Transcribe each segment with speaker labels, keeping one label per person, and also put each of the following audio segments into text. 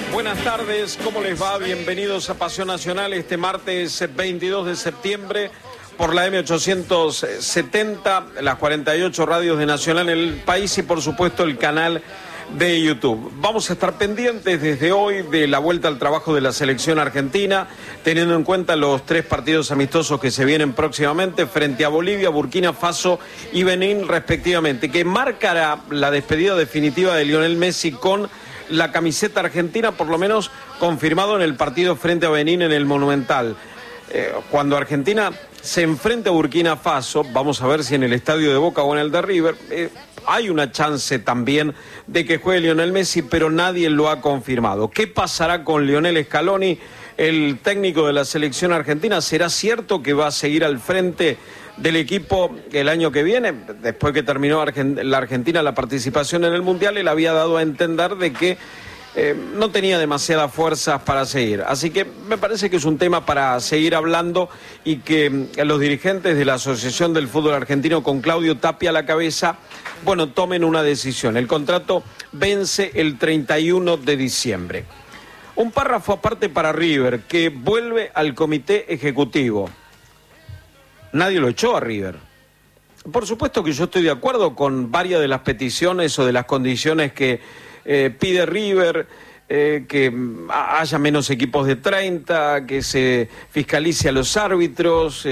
Speaker 1: Buenas tardes, ¿cómo les va? Bienvenidos a Pasión Nacional este martes 22 de septiembre por la M870, las 48 radios de Nacional en el país y por supuesto el canal de YouTube. Vamos a estar pendientes desde hoy de la vuelta al trabajo de la selección argentina, teniendo en cuenta los 3 partidos amistosos que se vienen próximamente frente a Bolivia, Burkina Faso y Benín respectivamente, que marcará la despedida definitiva de Lionel Messi con la camiseta argentina, por lo menos confirmado en el partido frente a Benín en el Monumental. Cuando Argentina se enfrenta a Burkina Faso, vamos a ver si en el estadio de Boca o en el de River, hay una chance también de que juegue Lionel Messi, pero nadie lo ha confirmado. ¿Qué pasará con Lionel Scaloni, el técnico de la selección argentina? ¿Será cierto que va a seguir al frente del equipo el año que viene? Después que terminó la Argentina la participación en el Mundial, él había dado a entender de que no tenía demasiadas fuerzas para seguir. Así que me parece que es un tema para seguir hablando y que los dirigentes de la Asociación del Fútbol Argentino, con Claudio Tapia a la cabeza, tomen una decisión. El contrato vence el 31 de diciembre. Un párrafo aparte para River, que vuelve al comité ejecutivo. Nadie lo echó a River. Por supuesto que yo estoy de acuerdo con varias de las peticiones o de las condiciones que pide River, que haya menos equipos de 30, que se fiscalice a los árbitros,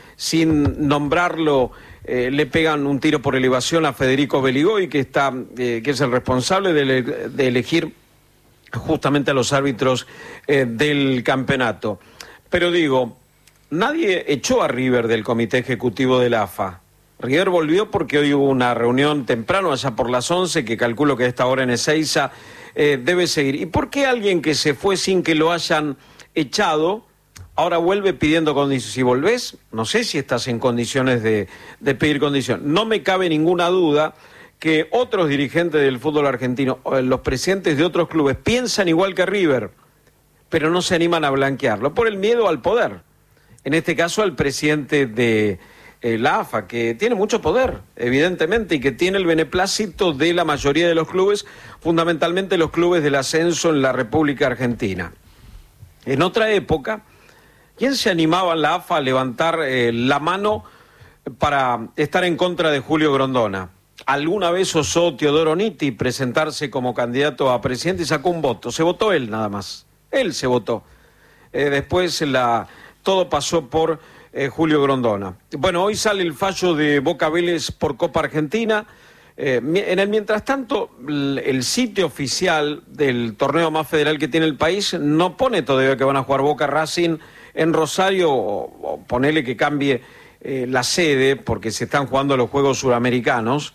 Speaker 1: sin nombrarlo, le pegan un tiro por elevación a Federico Beligoy, que es el responsable de elegir justamente a los árbitros del campeonato. Pero digo, nadie echó a River del comité ejecutivo de la AFA. River volvió porque hoy hubo una reunión temprano, allá por las 11, que calculo que a esta hora en Ezeiza debe seguir. ¿Y por qué alguien que se fue sin que lo hayan echado, ahora vuelve pidiendo condiciones? Si volvés, no sé si estás en condiciones de pedir condiciones. No me cabe ninguna duda que otros dirigentes del fútbol argentino, los presidentes de otros clubes, piensan igual que River, pero no se animan a blanquearlo, por el miedo al poder. En este caso, al presidente de la AFA, que tiene mucho poder, evidentemente, y que tiene el beneplácito de la mayoría de los clubes, fundamentalmente los clubes del ascenso en la República Argentina. En otra época, ¿quién se animaba en la AFA a levantar la mano para estar en contra de Julio Grondona? Alguna vez osó Teodoro Nitti presentarse como candidato a presidente y sacó un voto. Se votó él nada más. Él se votó. Después todo pasó por Julio Grondona. Bueno, hoy sale el fallo de Boca Vélez por Copa Argentina. En el mientras tanto, el sitio oficial del torneo más federal que tiene el país no pone todavía que van a jugar Boca Racing en Rosario, o ponele que cambie la sede porque se están jugando los Juegos Suramericanos.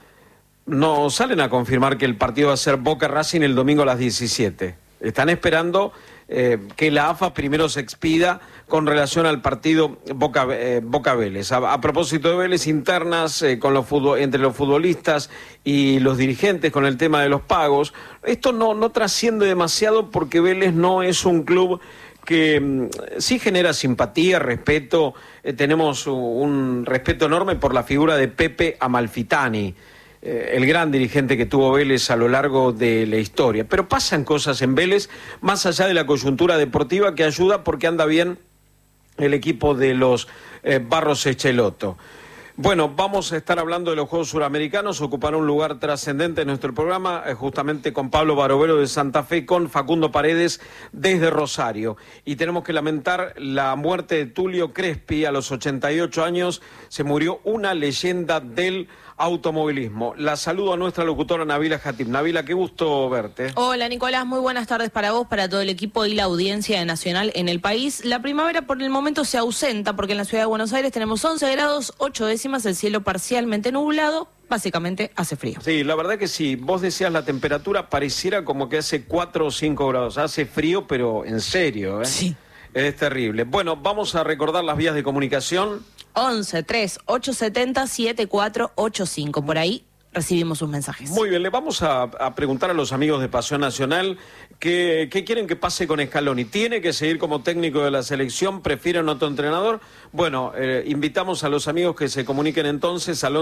Speaker 1: No salen a confirmar que el partido va a ser Boca Racing el domingo a las 17. Están esperando que la AFA primero se expida con relación al partido Boca Vélez. A propósito de Vélez, internas entre los futbolistas y los dirigentes con el tema de los pagos. Esto no trasciende demasiado porque Vélez no es un club que sí genera simpatía, respeto. Tenemos un respeto enorme por la figura de Pepe Amalfitani, el gran dirigente que tuvo Vélez a lo largo de la historia. Pero pasan cosas en Vélez, más allá de la coyuntura deportiva, que ayuda porque anda bien el equipo de los Barros Echeloto. Bueno, vamos a estar hablando de los Juegos Suramericanos, ocupará un lugar trascendente en nuestro programa, justamente con Pablo Barovero de Santa Fe, con Facundo Paredes desde Rosario. Y tenemos que lamentar la muerte de Tulio Crespi a los 88 años, se murió una leyenda del automovilismo. La saludo a nuestra locutora Nabila Jatib. Nabila, qué gusto verte.
Speaker 2: Hola Nicolás, muy buenas tardes para vos, para todo el equipo y la audiencia de Nacional en el país. La primavera por el momento se ausenta porque en la ciudad de Buenos Aires tenemos 11 grados, 8 décimas, el cielo parcialmente nublado, básicamente hace frío.
Speaker 1: Sí, la verdad que sí, vos decías la temperatura, pareciera como que hace 4 o 5 grados, hace frío pero en serio, ¿eh?
Speaker 2: Sí.
Speaker 1: Es terrible. Bueno, vamos a recordar las vías de comunicación.
Speaker 2: 11 3 870 7485. Por ahí recibimos sus mensajes.
Speaker 1: Muy bien, le vamos a preguntar a los amigos de Pasión Nacional qué quieren que pase con Scaloni. ¿Tiene que seguir como técnico de la selección? ¿Prefieren otro entrenador? Bueno, invitamos a los amigos que se comuniquen entonces al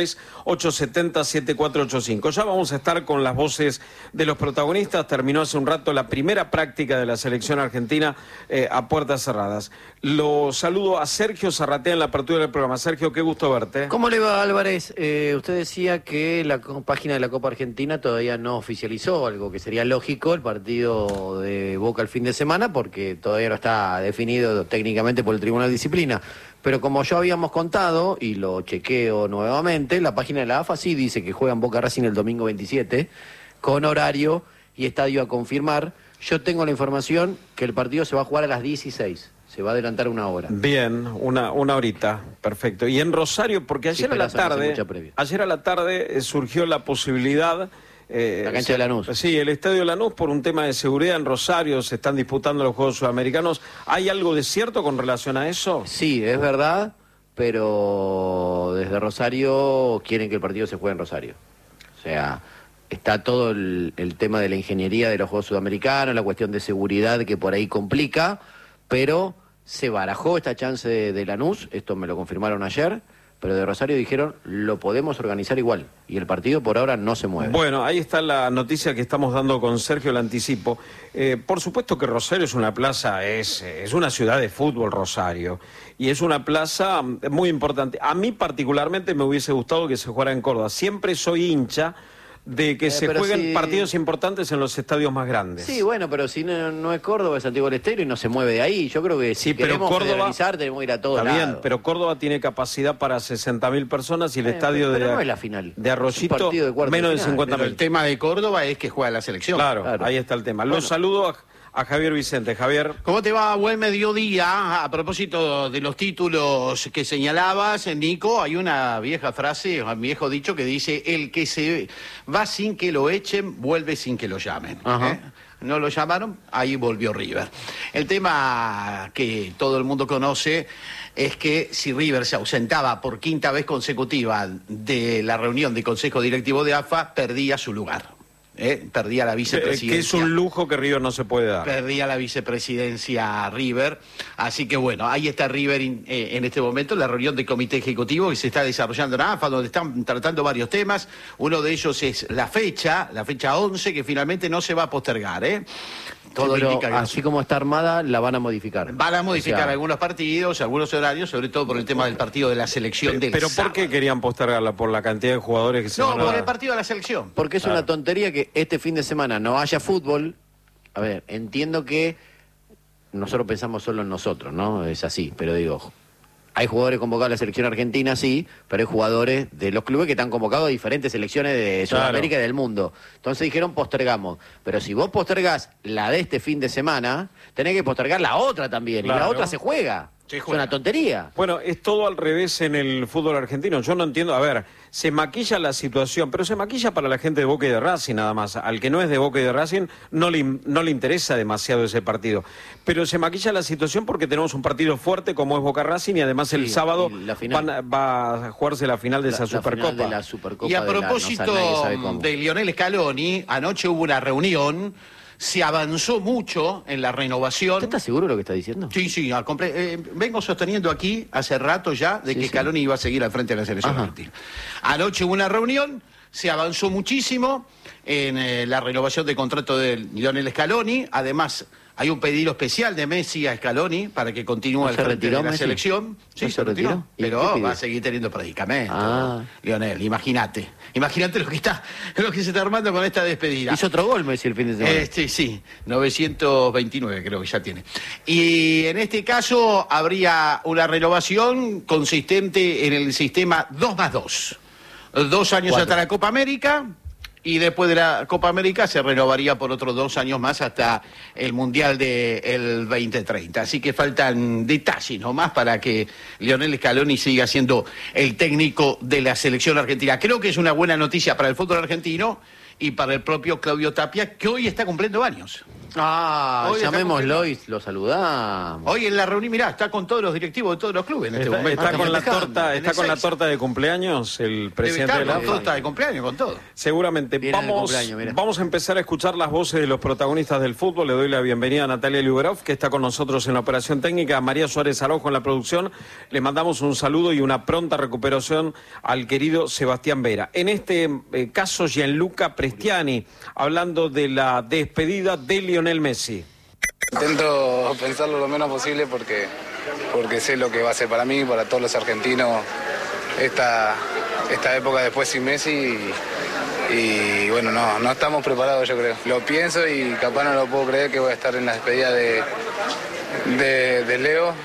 Speaker 1: 11-3-870-7485. Ya vamos a estar con las voces de los protagonistas. Terminó hace un rato la primera práctica de la selección argentina a puertas cerradas. Lo saludo a Sergio Zarratea en la apertura del programa. Sergio, qué gusto verte.
Speaker 3: ¿Cómo le va, Álvarez? Usted decía que la página de la Copa Argentina todavía no oficializó, algo que sería lógico, el partido de Boca el fin de semana, porque todavía no está definido técnicamente por el Tribunal de Disciplina. Pero como ya habíamos contado, y lo chequeo nuevamente, la página de la AFA sí dice que juegan Boca Racing el domingo 27, con horario y estadio a confirmar. Yo tengo la información que el partido se va a jugar a las 16. Se va a adelantar una hora.
Speaker 1: Bien, una horita, perfecto. Y en Rosario, porque ayer a la tarde surgió la posibilidad...
Speaker 3: la cancha de Lanús.
Speaker 1: Sí, el estadio de Lanús, por un tema de seguridad en Rosario, se están disputando los Juegos Sudamericanos. ¿Hay algo de cierto con relación a eso?
Speaker 3: Sí, es verdad, pero desde Rosario quieren que el partido se juegue en Rosario. O sea, está todo el tema de la ingeniería de los Juegos Sudamericanos, la cuestión de seguridad que por ahí complica, pero se barajó esta chance de Lanús, esto me lo confirmaron ayer, pero de Rosario dijeron, lo podemos organizar igual, y el partido por ahora no se mueve.
Speaker 1: Bueno, ahí está la noticia que estamos dando con Sergio, el anticipo. Por supuesto que Rosario es una plaza, es una ciudad de fútbol, Rosario, y es una plaza muy importante. A mí particularmente me hubiese gustado que se jugara en Córdoba. Siempre soy hincha de que se jueguen partidos importantes en los estadios más grandes.
Speaker 3: Sí, bueno, pero si no es Córdoba, es Santiago del Estero y no se mueve de ahí. Yo creo que si queremos federalizar tenemos que ir a todos lados.
Speaker 1: Está bien, pero Córdoba tiene capacidad para 60.000 personas y el estadio
Speaker 3: no es la final.
Speaker 1: De Arroyito menos de 50.000.
Speaker 4: Pero el tema de Córdoba es que juega la selección.
Speaker 1: Claro, ahí está el tema. Los saludo a Javier Vicente. Javier.
Speaker 4: ¿Cómo te va? Buen mediodía. A propósito de los títulos que señalabas, Nico, hay una vieja frase, un viejo dicho que dice, el que se va sin que lo echen, vuelve sin que lo llamen. No lo llamaron, ahí volvió River. El tema que todo el mundo conoce es que si River se ausentaba por quinta vez consecutiva de la reunión de Consejo Directivo de AFA, perdía su lugar. Perdía la vicepresidencia.
Speaker 1: Que es un lujo que River no se puede dar.
Speaker 4: Perdía la vicepresidencia River. Así que bueno, ahí está River en este momento, la reunión del comité ejecutivo que se está desarrollando en AFA, donde están tratando varios temas. Uno de ellos es la fecha 11, que finalmente no se va a postergar.
Speaker 3: Todo así como está armada, la van a modificar.
Speaker 4: Van a modificar algunos partidos, algunos horarios, sobre todo por el tema del partido de la selección del
Speaker 1: ¿Pero
Speaker 4: sábado.
Speaker 1: por qué querían postergarla? ¿Por la cantidad de jugadores que se van a dar?
Speaker 4: No, por el partido de la selección.
Speaker 3: Porque es una tontería que este fin de semana no haya fútbol. A ver, entiendo que nosotros pensamos solo en nosotros, ¿no? Es así, pero digo... Hay jugadores convocados a la selección argentina, sí, pero hay jugadores de los clubes que están convocados a diferentes selecciones de Sudamérica y del mundo. Entonces dijeron postergamos. Pero si vos postergás la de este fin de semana, tenés que postergar la otra también. Claro. Y la otra se juega. Es una tontería.
Speaker 1: Bueno, es todo al revés en el fútbol argentino. Yo no entiendo. A ver, se maquilla la situación, pero se maquilla para la gente de Boca y de Racing nada más. Al que no es de Boca y de Racing no le interesa demasiado ese partido. Pero se maquilla la situación porque tenemos un partido fuerte como es Boca Racing y además el sábado va a jugarse la final de esa Supercopa.
Speaker 4: Y a propósito de Lionel Scaloni, anoche hubo una reunión. Se avanzó mucho en la renovación.
Speaker 3: ¿Usted está seguro de lo que está diciendo?
Speaker 4: Sí, vengo sosteniendo aquí hace rato ya de que Scaloni iba a seguir al frente de la selección argentina. Anoche hubo una reunión, se avanzó muchísimo en la renovación de contrato de Lionel Scaloni. Además, hay un pedido especial de Messi a Scaloni para que continúe al frente de la selección. Sí, se retiró. Pero va a seguir teniendo predicamentos. Lionel, imagínate lo que se está armando con esta despedida.
Speaker 3: Hizo otro gol Messi el fin de semana.
Speaker 4: Sí, 929 creo que ya tiene. Y en este caso habría una renovación consistente en el sistema 2+2. 2 años hasta la Copa América. Y después de la Copa América se renovaría por otros 2 años más hasta el Mundial del 2030. Así que faltan detalles nomás para que Lionel Scaloni siga siendo el técnico de la selección argentina. Creo que es una buena noticia para el fútbol argentino y para el propio Claudio Tapia, que hoy está cumpliendo años. Hoy está
Speaker 3: Llamémoslo y lo saludamos.
Speaker 4: Hoy en la reunión, mirá, está con todos los directivos de todos los clubes en este momento.
Speaker 1: Está con la torta,
Speaker 4: En
Speaker 1: está con la
Speaker 4: Ezeiza.
Speaker 1: torta de cumpleaños el
Speaker 4: Debe
Speaker 1: presidente
Speaker 4: estar
Speaker 1: de la
Speaker 4: con
Speaker 1: AFA.
Speaker 4: torta de cumpleaños, con todo.
Speaker 1: Seguramente.
Speaker 3: Viene en el cumpleaños, mirá.
Speaker 1: Vamos a empezar a escuchar las voces de los protagonistas del fútbol. Le doy la bienvenida a Natalia Liberov, que está con nosotros en la operación técnica, a María Suárez Araujo en la producción. Le mandamos un saludo y una pronta recuperación al querido Sebastián Vera. En este caso, Gianluca Prestiani, hablando de la despedida de Lionel Messi.
Speaker 5: Intento pensarlo lo menos posible porque sé lo que va a ser para mí, para todos los argentinos, esta época después sin Messi y bueno, no estamos preparados, yo creo. Lo pienso y capaz no lo puedo creer que voy a estar en la despedida de Leo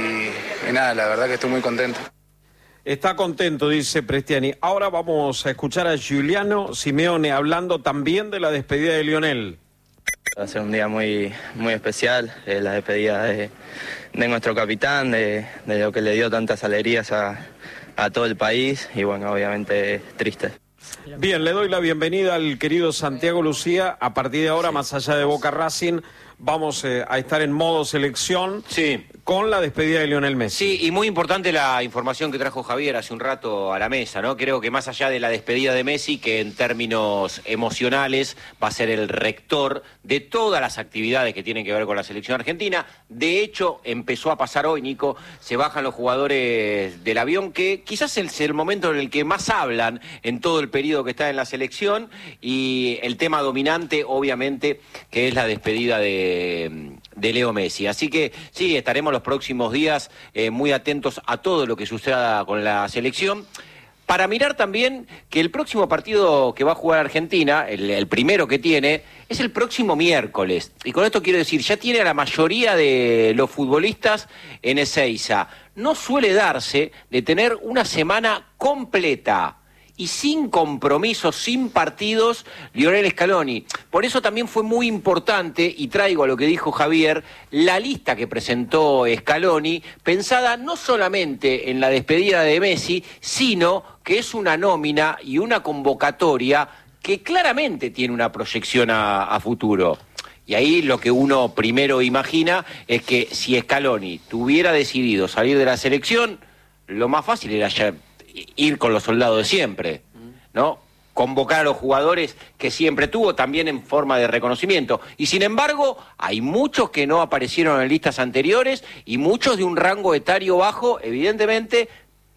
Speaker 5: y nada, la verdad que estoy muy contento.
Speaker 1: Está contento, dice Prestiani. Ahora vamos a escuchar a Giuliano Simeone hablando también de la despedida de Lionel.
Speaker 6: Va a ser un día muy especial, la despedida de nuestro capitán, de lo que le dio tantas alegrías a todo el país y bueno, obviamente triste.
Speaker 1: Bien, le doy la bienvenida al querido Santiago Lucía. A partir de ahora, más allá de Boca Racing, vamos a estar en modo selección
Speaker 7: Sí.
Speaker 1: con la despedida de Lionel Messi.
Speaker 7: Sí, y muy importante la información que trajo Javier hace un rato a la mesa, ¿no? Creo que más allá de la despedida de Messi, que en términos emocionales va a ser el rector de todas las actividades que tienen que ver con la selección argentina. De hecho, empezó a pasar hoy, Nico, se bajan los jugadores del avión, que quizás es el momento en el que más hablan en todo el periodo que está en la selección, y el tema dominante, obviamente, que es la despedida de Leo Messi. Así que sí, estaremos los próximos días muy atentos a todo lo que suceda con la selección, para mirar también que el próximo partido que va a jugar Argentina, el primero que tiene, es el próximo miércoles. Y con esto quiero decir, ya tiene a la mayoría de los futbolistas en Ezeiza. No suele darse de tener una semana completa y sin compromisos, sin partidos, Lionel Scaloni. Por eso también fue muy importante, y traigo a lo que dijo Javier, la lista que presentó Scaloni, pensada no solamente en la despedida de Messi, sino que es una nómina y una convocatoria que claramente tiene una proyección a futuro. Y ahí lo que uno primero imagina es que si Scaloni tuviera decidido salir de la selección, lo más fácil era ya ir con los soldados de siempre, ¿no? Convocar a los jugadores que siempre tuvo, también en forma de reconocimiento. Y sin embargo, hay muchos que no aparecieron en listas anteriores y muchos de un rango etario bajo, evidentemente,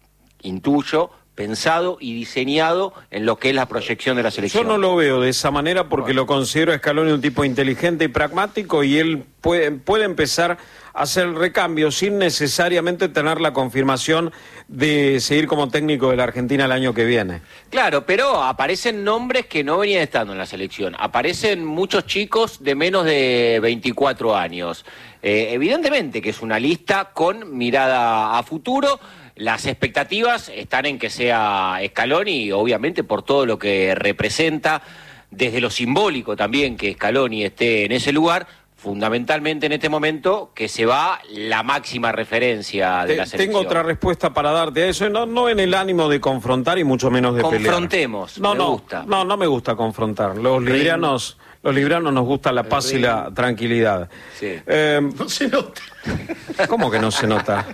Speaker 7: intuyo, pensado y diseñado en lo que es la proyección de la selección.
Speaker 1: Yo no lo veo de esa manera porque lo considero a Scaloni un tipo inteligente y pragmático, y él puede empezar a hacer el recambio sin necesariamente tener la confirmación de seguir como técnico de la Argentina el año que viene.
Speaker 7: Claro, pero aparecen nombres que no venían estando en la selección. Aparecen muchos chicos de menos de 24 años. Evidentemente que es una lista con mirada a futuro. Las expectativas están en que sea Scaloni, obviamente por todo lo que representa, desde lo simbólico también que Scaloni esté en ese lugar, fundamentalmente en este momento que se va la máxima referencia de la selección.
Speaker 1: Tengo otra respuesta para darte a eso, no en el ánimo de confrontar y mucho menos de pelear.
Speaker 7: Confrontemos, me gusta.
Speaker 1: No me gusta confrontar. Los librianos nos gusta la paz y la tranquilidad.
Speaker 7: Sí.
Speaker 4: No se nota.
Speaker 1: ¿Cómo que no se nota?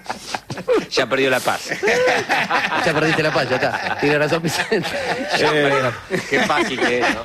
Speaker 7: Ya perdió la paz.
Speaker 3: Ya perdiste la paz, ya está. Tiene razón, Vicente.
Speaker 7: Qué fácil que es, ¿no?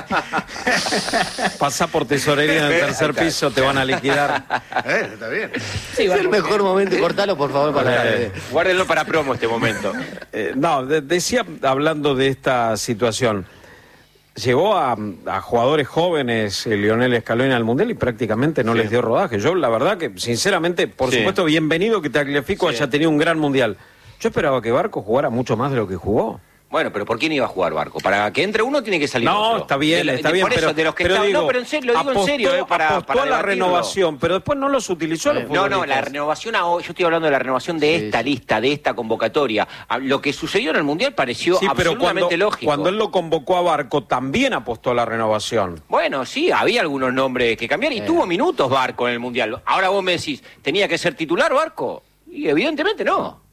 Speaker 1: Pasá por tesorería en el tercer piso, te van a liquidar.
Speaker 4: Está bien.
Speaker 3: Es el mejor momento, cortalo por favor para...
Speaker 7: Guárdenlo para promo este momento.
Speaker 1: Decía, hablando de esta situación, llevó a jugadores jóvenes Lionel Scaloni al Mundial y prácticamente no les dio rodaje. Yo, la verdad que, sinceramente, por supuesto, bienvenido que Tagliafico haya tenido un gran Mundial. Yo esperaba que Barco jugara mucho más de lo que jugó.
Speaker 7: Bueno, pero ¿por quién iba a jugar Barco? Para que entre uno tiene que salir otro.
Speaker 1: No, está bien,
Speaker 7: Por eso,
Speaker 1: pero,
Speaker 7: de los que
Speaker 1: pero
Speaker 7: están,
Speaker 1: digo,
Speaker 7: no, pero en serio, lo digo en serio, para
Speaker 1: apostó a la
Speaker 7: debatirlo.
Speaker 1: renovación, pero después no los utilizó a los
Speaker 7: No,
Speaker 1: futbolistas.
Speaker 7: la renovación, yo estoy hablando de la renovación de esta lista, de esta convocatoria. Lo que sucedió en el Mundial pareció absolutamente lógico.
Speaker 1: Cuando él lo convocó a Barco, también apostó a la renovación.
Speaker 7: Bueno, sí, había algunos nombres que cambiar y tuvo minutos Barco en el Mundial. Ahora vos me decís, ¿tenía que ser titular Barco? Y evidentemente no.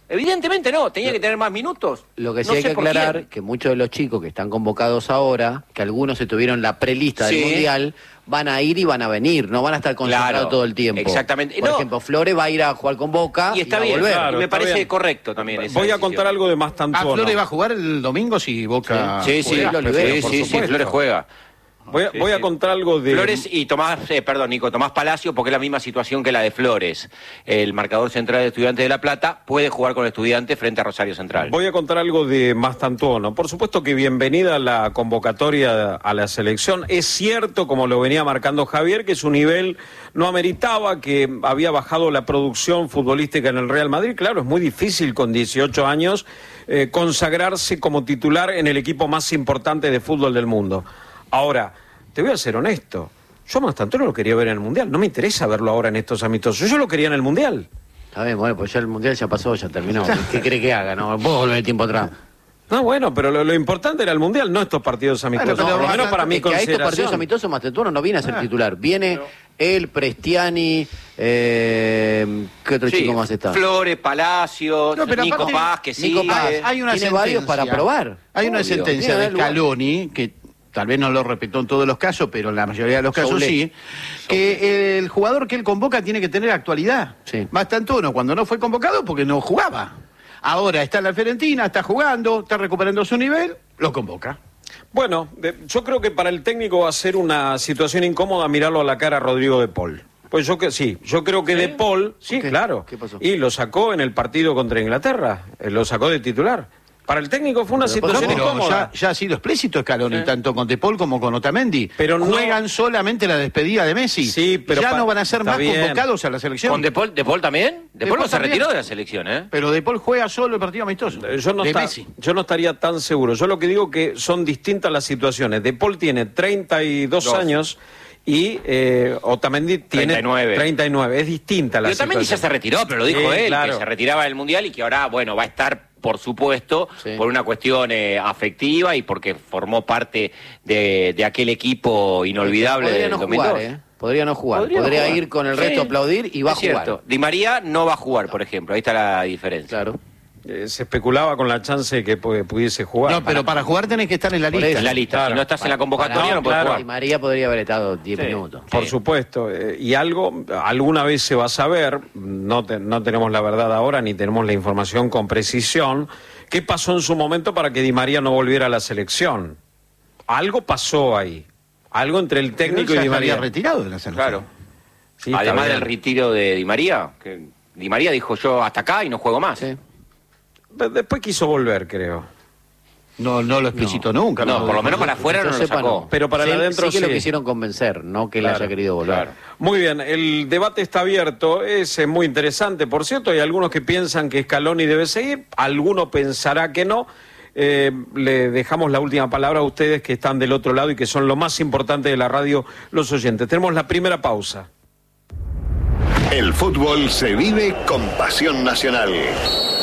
Speaker 7: Evidentemente no, tenía que tener más minutos.
Speaker 3: Lo que sí
Speaker 7: No
Speaker 3: hay
Speaker 7: sé
Speaker 3: que
Speaker 7: por
Speaker 3: aclarar,
Speaker 7: quién.
Speaker 3: que muchos de los chicos que están convocados ahora, que algunos se tuvieron la prelista del
Speaker 7: Sí.
Speaker 3: Mundial, van a ir y van a venir, no van a estar concentrados
Speaker 7: Claro,
Speaker 3: todo el tiempo.
Speaker 7: exactamente.
Speaker 3: Por
Speaker 7: No.
Speaker 3: ejemplo, Flores va a ir a jugar con Boca
Speaker 7: Y está
Speaker 3: va a
Speaker 7: bien,
Speaker 3: volver.
Speaker 1: Claro,
Speaker 7: y me
Speaker 1: está
Speaker 7: parece
Speaker 1: bien.
Speaker 7: correcto también esa
Speaker 1: Voy a
Speaker 7: decisión.
Speaker 1: contar algo de Mastantuono.
Speaker 4: Flores va a jugar el domingo si Boca...
Speaker 7: Sí, sí,
Speaker 3: Juega, lo libero, por
Speaker 7: sí,
Speaker 1: supuesto.
Speaker 7: Flores juega.
Speaker 1: Voy a contar algo de...
Speaker 7: Flores y Tomás, Nico, Tomás Palacio, porque es la misma situación que la de Flores. El marcador central de Estudiantes de La Plata puede jugar con Estudiantes frente a Rosario Central.
Speaker 1: Voy a contar algo de Mastantuono. Por supuesto que bienvenida la convocatoria a la selección. Es cierto, como lo venía marcando Javier, que su nivel no ameritaba, que había bajado la producción futbolística en el Real Madrid. Claro, es muy difícil con 18 años consagrarse como titular en el equipo más importante de fútbol del mundo. Ahora, te voy a ser honesto. Yo a Mastantuono lo quería ver en el Mundial. No me interesa verlo ahora en estos amistosos. Yo lo quería en el Mundial.
Speaker 3: Está bien, bueno, pues ya el Mundial ya pasó, ya terminó. ¿Qué cree que haga? No puedo volver el tiempo atrás.
Speaker 1: No, bueno, pero lo importante era el Mundial, no estos partidos amistosos.
Speaker 4: Bueno, pero
Speaker 1: por lo menos para mi
Speaker 3: Es que a estos partidos
Speaker 1: consideración.
Speaker 3: amistosos Mastantuono no viene a ser titular. Viene él, Prestiani, ¿qué otro
Speaker 7: Sí,
Speaker 3: chico más está?
Speaker 7: Flores, Palacios,
Speaker 4: No, pero
Speaker 7: Nico
Speaker 4: aparte-
Speaker 7: Paz, que
Speaker 3: Nico
Speaker 7: sigue.
Speaker 3: Paz.
Speaker 4: Hay una
Speaker 3: Tiene
Speaker 4: sentencia.
Speaker 3: varios para probar.
Speaker 4: Hay una
Speaker 3: Obvio,
Speaker 4: sentencia
Speaker 3: tiene
Speaker 4: de
Speaker 3: el lugar.
Speaker 4: Scaloni, que tal vez no lo respetó en todos los casos, pero en la mayoría de los casos
Speaker 3: Soulet.
Speaker 4: sí, que el jugador que él convoca tiene que tener actualidad.
Speaker 3: Sí.
Speaker 4: Mastantuono cuando no fue convocado porque no jugaba. Ahora está en la Fiorentina, está jugando, está recuperando su nivel, lo convoca.
Speaker 1: Bueno, yo creo que para el técnico va a ser una situación incómoda mirarlo a la cara a Rodrigo de Paul. Pues yo creo que de Paul, sí,
Speaker 3: ¿Qué?
Speaker 1: claro.
Speaker 3: ¿Qué pasó?
Speaker 1: Y lo sacó en el partido contra Inglaterra, lo sacó de titular. Para el técnico fue una
Speaker 3: Pero
Speaker 1: situación
Speaker 4: Pero
Speaker 1: incómoda.
Speaker 4: ya ha sido explícito Scaloni, tanto con De Paul como con Otamendi.
Speaker 1: Pero no-
Speaker 4: juegan solamente la despedida de Messi.
Speaker 1: Sí, pero
Speaker 4: ya no van a ser
Speaker 1: está
Speaker 4: más
Speaker 1: bien.
Speaker 4: convocados a la selección.
Speaker 7: ¿Con De Paul también? De Paul no se
Speaker 4: también.
Speaker 7: retiró de la selección, ¿eh?
Speaker 4: Pero De Paul juega solo el partido amistoso. De Messi.
Speaker 1: Yo no estaría tan seguro. Yo lo que digo que son distintas las situaciones. De Paul tiene 32
Speaker 7: Dos.
Speaker 1: años y Otamendi tiene 39. Es distinta la
Speaker 7: Pero también ya se
Speaker 1: situación.
Speaker 7: retiró, pero lo dijo
Speaker 1: Sí,
Speaker 7: él,
Speaker 1: claro.
Speaker 7: que se retiraba del Mundial y que ahora, bueno, va a estar, por supuesto,
Speaker 3: Sí.
Speaker 7: por una cuestión afectiva y porque formó parte de aquel equipo inolvidable
Speaker 3: Podría
Speaker 7: del
Speaker 3: no
Speaker 7: 2002.
Speaker 3: jugar, Podría no jugar.
Speaker 7: Podría no
Speaker 3: Podría
Speaker 7: jugar.
Speaker 3: ir con el
Speaker 7: Sí,
Speaker 3: resto a aplaudir y va a
Speaker 7: es
Speaker 3: jugar.
Speaker 7: cierto. Di María no va a jugar, por ejemplo. Ahí está la diferencia.
Speaker 3: Claro.
Speaker 1: Se especulaba con la chance de que pudiese jugar.
Speaker 4: No, pero para jugar tenés que estar en la
Speaker 3: Por
Speaker 4: lista.
Speaker 3: eso.
Speaker 7: En la lista.
Speaker 1: Claro.
Speaker 7: Si no estás en la convocatoria,
Speaker 1: No,
Speaker 7: no puedes
Speaker 1: claro.
Speaker 7: jugar.
Speaker 3: Y María podría haber estado 10
Speaker 7: Sí.
Speaker 3: minutos.
Speaker 1: Por supuesto, y alguna vez se va a saber, no tenemos la verdad ahora ni tenemos la información con precisión, qué pasó en su momento para que Di María no volviera a la selección. Algo pasó ahí, algo entre el técnico y
Speaker 4: ya
Speaker 1: Di
Speaker 4: estaría
Speaker 1: María.
Speaker 4: retirado de la selección.
Speaker 7: Claro.
Speaker 1: Sí, está
Speaker 7: Además
Speaker 1: bien.
Speaker 7: del retiro de Di María, que Di María dijo yo hasta acá y no juego más.
Speaker 3: Sí.
Speaker 1: Después quiso volver, creo.
Speaker 4: No lo explicitó nunca.
Speaker 7: No, por lo menos para afuera
Speaker 3: Que yo
Speaker 7: no lo
Speaker 3: sepa,
Speaker 7: sacó.
Speaker 3: no.
Speaker 1: Pero para el adentro
Speaker 3: sí que lo
Speaker 1: sí.
Speaker 3: quisieron convencer, no que él
Speaker 1: Claro,
Speaker 3: haya querido volver.
Speaker 7: claro.
Speaker 1: Muy bien, el debate está abierto, es muy interesante, por cierto, hay algunos que piensan que Scaloni debe seguir, alguno pensará que no. Le dejamos la última palabra a ustedes que están del otro lado y que son lo más importante de la radio, los oyentes. Tenemos la primera pausa.
Speaker 8: El fútbol se vive con pasión nacional.